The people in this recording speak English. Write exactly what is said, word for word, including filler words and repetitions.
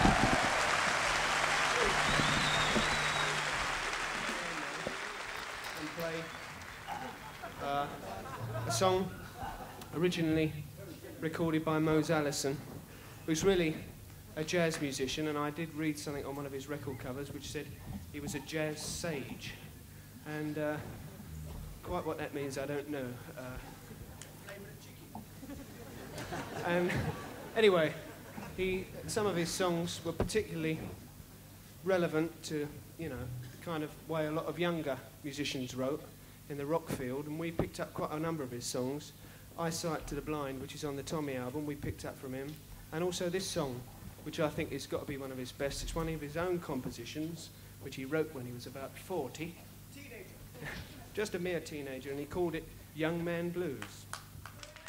And play uh, a song originally recorded by Mose Allison, who's really a jazz musician, and I did read something on one of his record covers which said he was a jazz sage. And uh, quite what that means, I don't know. Uh, and anyway, he, some of his songs were particularly relevant to, you know, the kind of way a lot of younger musicians wrote in the rock field, and we picked up quite a number of his songs. Eyesight to the Blind, which is on the Tommy album, we picked up from him, and also this song, which I think has got to be one of his best. It's one of his own compositions, which he wrote when he was about forty. Teenager. Just a mere teenager, and he called it Young Man Blues.